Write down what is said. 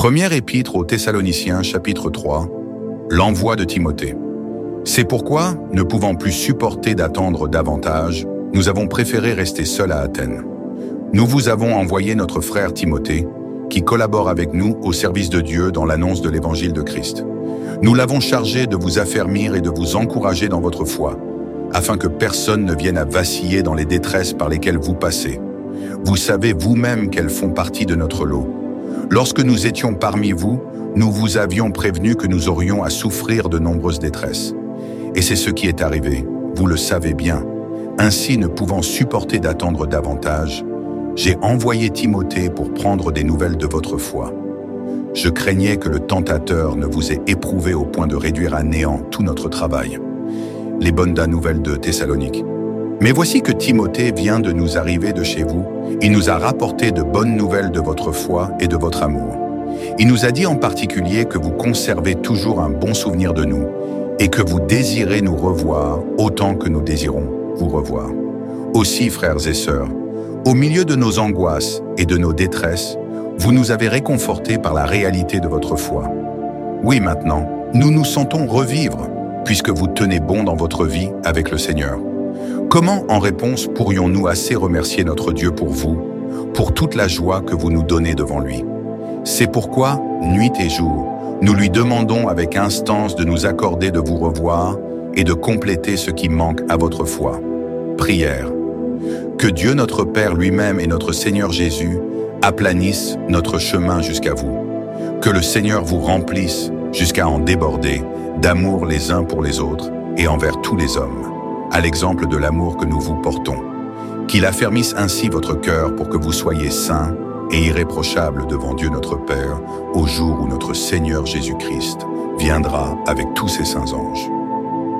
Première épître aux Thessaloniciens, chapitre 3, l'envoi de Timothée. C'est pourquoi, ne pouvant plus supporter d'attendre davantage, nous avons préféré rester seuls à Athènes. Nous vous avons envoyé notre frère Timothée, qui collabore avec nous au service de Dieu dans l'annonce de l'évangile de Christ. Nous l'avons chargé de vous affermir et de vous encourager dans votre foi, afin que personne ne vienne à vaciller dans les détresses par lesquelles vous passez. Vous savez vous-même qu'elles font partie de notre lot. Lorsque nous étions parmi vous, nous vous avions prévenu que nous aurions à souffrir de nombreuses détresses. Et c'est ce qui est arrivé, vous le savez bien. Ainsi, ne pouvant supporter d'attendre davantage, j'ai envoyé Timothée pour prendre des nouvelles de votre foi. Je craignais que le tentateur ne vous ait éprouvé au point de réduire à néant tout notre travail. Les bonnes nouvelles de Thessalonique. Mais voici que Timothée vient de nous arriver de chez vous. Il nous a rapporté de bonnes nouvelles de votre foi et de votre amour. Il nous a dit en particulier que vous conservez toujours un bon souvenir de nous et que vous désirez nous revoir autant que nous désirons vous revoir. Aussi, frères et sœurs, au milieu de nos angoisses et de nos détresses, vous nous avez réconfortés par la réalité de votre foi. Oui, maintenant, nous nous sentons revivre, puisque vous tenez bon dans votre vie avec le Seigneur. Comment, en réponse, pourrions-nous assez remercier notre Dieu pour vous, pour toute la joie que vous nous donnez devant lui? C'est pourquoi, nuit et jour, nous lui demandons avec instance de nous accorder de vous revoir et de compléter ce qui manque à votre foi. Prière. Que Dieu notre Père lui-même et notre Seigneur Jésus aplanissent notre chemin jusqu'à vous. Que le Seigneur vous remplisse jusqu'à en déborder d'amour les uns pour les autres et envers tous les hommes, à l'exemple de l'amour que nous vous portons. Qu'il affermisse ainsi votre cœur pour que vous soyez saints et irréprochables devant Dieu notre Père au jour où notre Seigneur Jésus-Christ viendra avec tous ses saints anges.